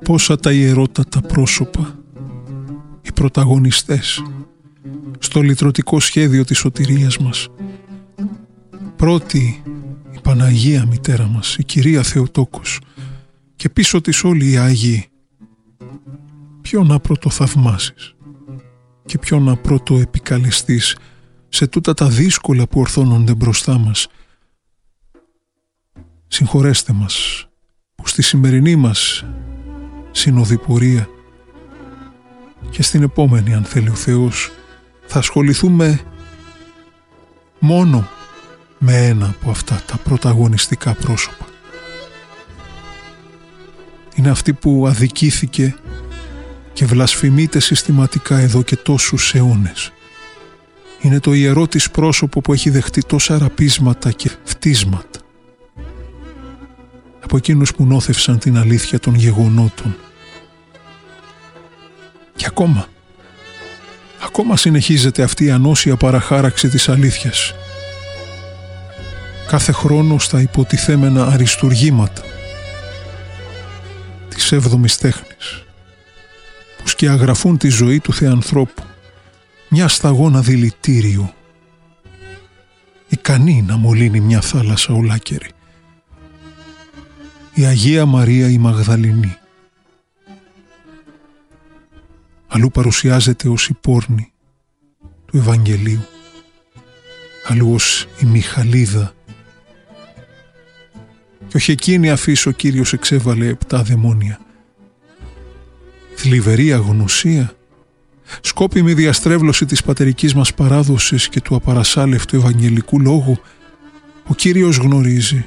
Πόσα τα ιερότατα πρόσωπα, οι πρωταγωνιστές στο λυτρωτικό σχέδιο της σωτηρίας μας. Πρώτη η Παναγία Μητέρα μας, η Κυρία Θεοτόκος, και πίσω της όλοι οι Άγιοι. Ποιο να πρωτοθαυμάσεις και ποιο να πρωτοεπικαλεστείς σε τούτα τα δύσκολα που ορθώνονται μπροστά μας. Συγχωρέστε μας που στη σημερινή μας συνοδοιπορία και στην επόμενη, αν θέλει ο Θεός, θα ασχοληθούμε μόνο με ένα από αυτά τα πρωταγωνιστικά πρόσωπα. Είναι αυτή που αδικήθηκε και βλασφημείται συστηματικά εδώ και τόσους αιώνες. Είναι το ιερό της πρόσωπο που έχει δεχτεί τόσα ραπίσματα και φτίσματα από εκείνους που νόθευσαν την αλήθεια των γεγονότων. Και ακόμα συνεχίζεται αυτή η ανώσια παραχάραξη της αλήθειας. Κάθε χρόνο στα υποτιθέμενα αριστουργήματα της 7ης τέχνης που σκιαγραφούν τη ζωή του Θεανθρώπου, μια σταγόνα δηλητήριο, ικανή να μολύνει μια θάλασσα ολάκερη. Η Αγία Μαρία η Μαγδαληνή. Αλλού παρουσιάζεται ως η πόρνη του Ευαγγελίου, αλλού ως η Μιχαλίδα, και όχι εκείνη αφής ο Κύριος εξέβαλε 7 δαιμόνια. Θλιβερή αγνωσία, σκόπιμη διαστρέβλωση της πατερικής μας παράδοσης και του απαρασάλευτου Ευαγγελικού λόγου, ο Κύριος γνωρίζει.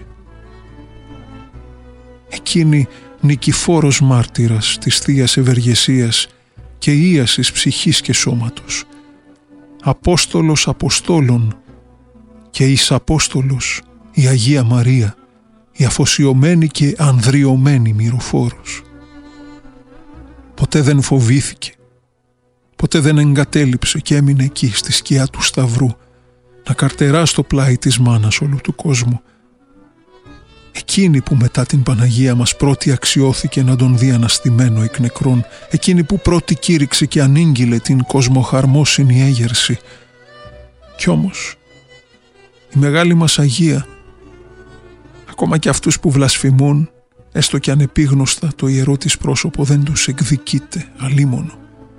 Εκείνη νικηφόρος μάρτυρας της Θείας Ευεργεσίας και ίασης ψυχής και σώματος, Απόστολος Αποστόλων και εις Απόστολος η Αγία Μαρία, η αφοσιωμένη και ανδριωμένη μυροφόρος. Ποτέ δεν φοβήθηκε, ποτέ δεν εγκατέλειψε και έμεινε εκεί στη σκιά του Σταυρού να καρτερά στο πλάι της μάνας όλου του κόσμου. Εκείνη που μετά την Παναγία μας πρώτη αξιώθηκε να τον δει αναστημένο εκ νεκρών, εκείνη που πρώτη κήρυξε και ανήγγειλε την κοσμοχαρμόσυνη έγερση. Κι όμως η μεγάλη μας Αγία, ακόμα και αυτούς που βλασφημούν, έστω και ανεπίγνωστα, το ιερό της πρόσωπο δεν τους εκδικείται, αλίμονο.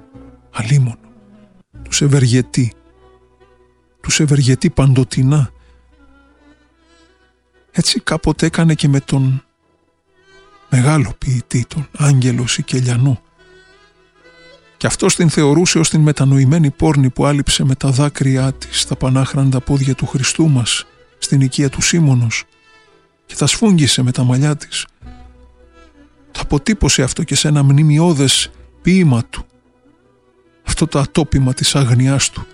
Τους ευεργετεί παντοτινά. Έτσι κάποτε έκανε και με τον μεγάλο ποιητή, τον Άγγελο Σικελιανό. Και αυτός την θεωρούσε ως την μετανοημένη πόρνη που άλυψε με τα δάκρυά της στα πανάχραντα πόδια του Χριστού μας στην οικία του Σίμωνος και τα σφούγγισε με τα μαλλιά της. Το αποτύπωσε αυτό και σε ένα μνημειώδες ποίημα του, αυτό το ατόπιμα της αγνιάς του.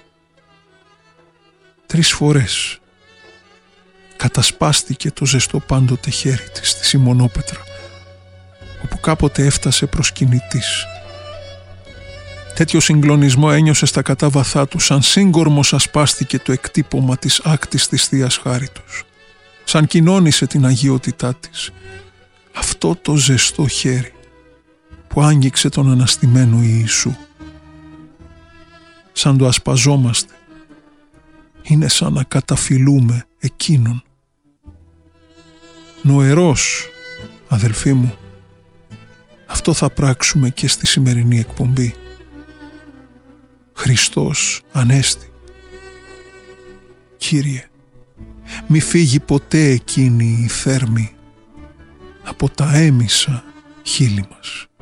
3 φορές κατασπάστηκε το ζεστό πάντοτε χέρι της στη Σιμωνόπετρα, όπου κάποτε έφτασε προσκυνητής. Τέτοιο συγκλονισμό ένιωσε στα κατάβαθά του, σαν σύγκορμος ασπάστηκε το εκτύπωμα της άκτης της Θείας Χάριτος, σαν κοινώνησε την αγιότητά της. Αυτό το ζεστό χέρι που άγγιξε τον αναστημένο Ιησού. Σαν το ασπαζόμαστε, είναι σαν να καταφυλούμε εκείνον. Νοερός, αδελφοί μου, αυτό θα πράξουμε και στη σημερινή εκπομπή. Χριστός Ανέστη. Κύριε, μη φύγει ποτέ εκείνη η θέρμη από τα έμισα χείλη μας.